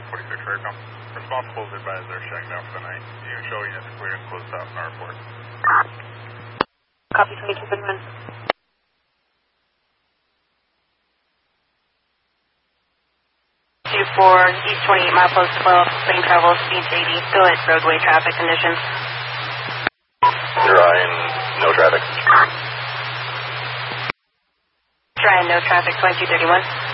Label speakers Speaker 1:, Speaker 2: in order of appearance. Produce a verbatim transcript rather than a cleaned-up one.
Speaker 1: eight forty-six Faircom. Responsible is advised they're shutting down for the night. You show units clear and closed off in our report.
Speaker 2: Copy twenty-two fifty-one. two four, East twenty-eight mile post twelve, lane travel, speeds eighty, still at roadway traffic conditions.
Speaker 3: You're in no traffic.
Speaker 2: Try and no traffic, twenty-two thirty-one.